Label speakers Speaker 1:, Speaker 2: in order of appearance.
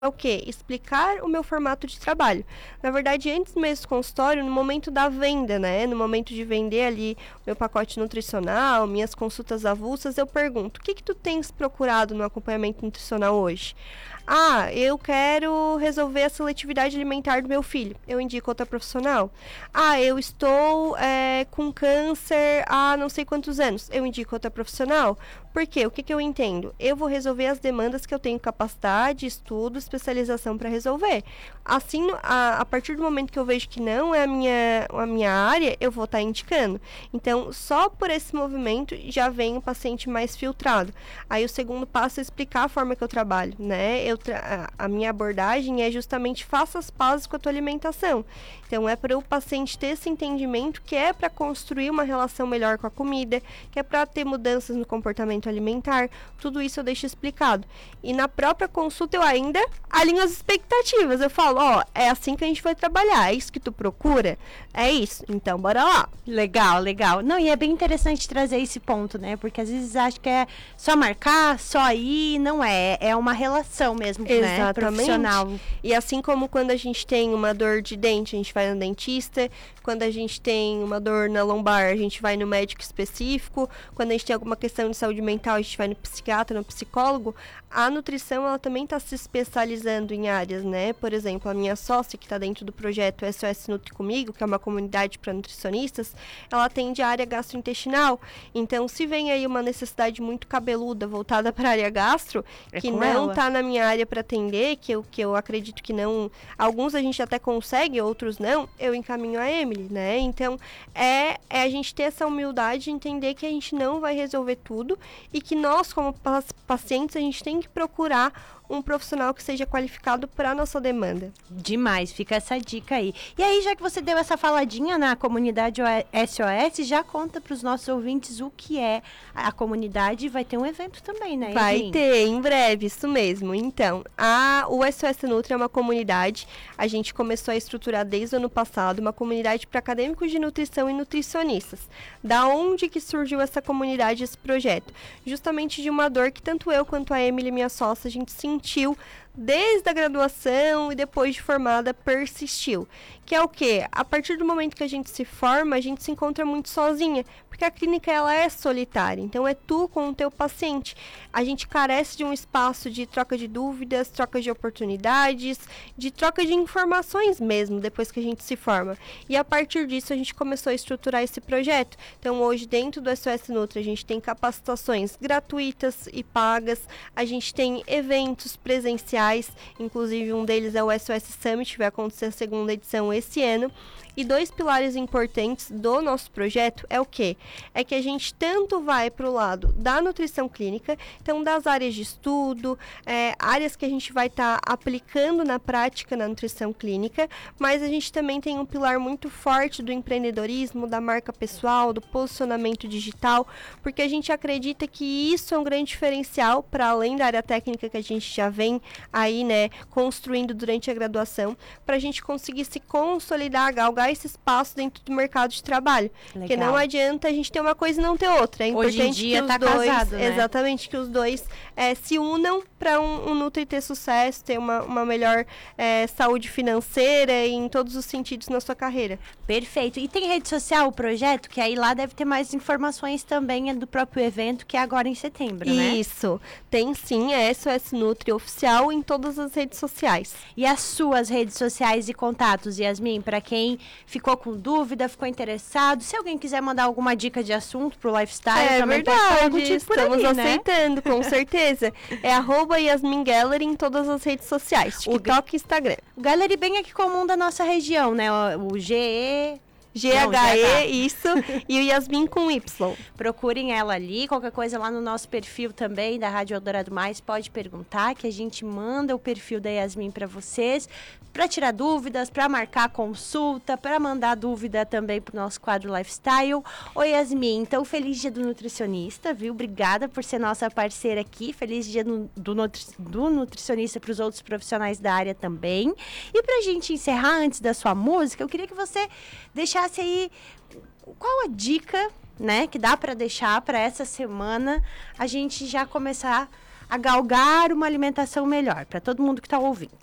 Speaker 1: É o quê? Explicar o meu formato de trabalho. Na verdade, antes mesmo do consultório, no momento da venda, né? No momento de vender ali meu pacote nutricional, minhas consultas avulsas, eu pergunto: o que que tu tens procurado no acompanhamento nutricional hoje? Ah, eu quero resolver a seletividade alimentar do meu filho. Eu indico outra profissional. Ah, eu estou com câncer há não sei quantos anos. Eu indico outra profissional. Por quê? O que que eu entendo? Eu vou resolver as demandas que eu tenho capacidade, estudo, especialização para resolver. Assim, a partir do momento que eu vejo que não é a minha área, eu vou estar indicando. Então, só por esse movimento já vem o paciente mais filtrado. Aí o segundo passo é explicar a forma que eu trabalho, né? A minha abordagem é justamente faça as pazes com a tua alimentação. Então, é para o paciente ter esse entendimento que é para construir uma relação melhor com a comida, que é para ter mudanças no comportamento alimentar. Tudo isso eu deixo explicado. E na própria consulta eu ainda alinho as expectativas. Eu falo, ó, é assim que a gente vai trabalhar, é isso que tu procura? É isso, então bora lá.
Speaker 2: Legal, legal. Não, e é bem interessante trazer esse ponto, né? Porque às vezes acho que é só marcar, só ir, não é. É uma relação mesmo, né?
Speaker 1: Exatamente.
Speaker 2: Profissional.
Speaker 1: E assim como quando a gente tem uma dor de dente, a gente vai no dentista. Quando a gente tem uma dor na lombar, a gente vai no médico específico. Quando a gente tem alguma questão de saúde mental, a gente vai no psiquiatra, no psicólogo. A nutrição, ela também está se especializando em áreas, né? Por exemplo, a minha sócia, que está dentro do projeto SOS Nutri Comigo, que é uma comunidade para nutricionistas, ela atende a área gastrointestinal. Então, se vem aí uma necessidade muito cabeluda voltada para a área gastro, que não está na minha área para atender, que eu acredito que não... Alguns a gente até consegue, outros não, eu encaminho a Emily, né? Então, é a gente ter essa humildade de entender que a gente não vai resolver tudo e que nós, como pacientes, a gente tem que procurar um profissional que seja qualificado para a nossa demanda.
Speaker 2: Demais, fica essa dica aí. E aí, já que você deu essa faladinha na comunidade SOS, já conta para os nossos ouvintes o que é a comunidade. Vai ter um evento também, né?
Speaker 1: Vai ter, em breve, isso mesmo. Então, o SOS Nutri é uma comunidade, a gente começou a estruturar desde o ano passado, uma comunidade para acadêmicos de nutrição e nutricionistas. Da onde que surgiu essa comunidade, esse projeto? Justamente de uma dor que tanto eu quanto a Emily, minha sócia, a gente sentiu desde a graduação e depois de formada persistiu. Que é o quê? A partir do momento que a gente se forma, a gente se encontra muito sozinha, porque a clínica ela é solitária, então é tu com o teu paciente. A gente carece de um espaço de troca de dúvidas, troca de oportunidades, de troca de informações mesmo, depois que a gente se forma. E a partir disso a gente começou a estruturar esse projeto. Então hoje dentro do SOS Nutri a gente tem capacitações gratuitas e pagas, a gente tem eventos presenciais, inclusive um deles é o SOS Summit, vai acontecer a segunda edição esse ano. E dois pilares importantes do nosso projeto é o quê? É que a gente tanto vai para o lado da nutrição clínica, então das áreas de estudo, áreas que a gente vai estar aplicando na prática na nutrição clínica, mas a gente também tem um pilar muito forte do empreendedorismo, da marca pessoal, do posicionamento digital, porque a gente acredita que isso é um grande diferencial para além da área técnica que a gente já vem aí, né, construindo durante a graduação, para a gente conseguir se consolidar, galgar esse espaço dentro do mercado de trabalho. Legal. Porque não adianta a gente ter uma coisa e não ter outra. É importante
Speaker 2: hoje em dia
Speaker 1: que os
Speaker 2: dois,
Speaker 1: casado,
Speaker 2: né?
Speaker 1: Exatamente, que os dois se unam para um Nutri ter sucesso, ter uma melhor saúde financeira e em todos os sentidos na sua carreira.
Speaker 2: Perfeito. E tem rede social o projeto, que aí lá deve ter mais informações também do próprio evento, que é agora em setembro, né?
Speaker 1: Isso. Tem sim, é SOS Nutri oficial em todas as redes sociais.
Speaker 2: E as suas redes sociais e contatos, Yasmin, para quem ficou com dúvida, ficou interessado, se alguém quiser mandar alguma dica de assunto pro lifestyle, também
Speaker 1: verdade,
Speaker 2: pode falar contigo
Speaker 1: estamos
Speaker 2: por ali,
Speaker 1: aceitando, né? Com certeza. É @Yasmin Gallery em todas as redes sociais, TikTok e Instagram.
Speaker 2: O Gallery bem aqui comum da nossa região, né? O
Speaker 1: GHE, isso, e o Yasmin com Y.
Speaker 2: Procurem ela ali, qualquer coisa lá no nosso perfil também, da Rádio Eldorado Mais, pode perguntar, que a gente manda o perfil da Yasmin para vocês, para tirar dúvidas, para marcar consulta, para mandar dúvida também pro nosso quadro Lifestyle. Oi, Yasmin, então feliz dia do nutricionista, viu? Obrigada por ser nossa parceira aqui, feliz dia do nutricionista para os outros profissionais da área também. E pra gente encerrar, antes da sua música, eu queria que você deixasse aí qual a dica, né, que dá para deixar para essa semana a gente já começar a galgar uma alimentação melhor, para todo mundo que está ouvindo.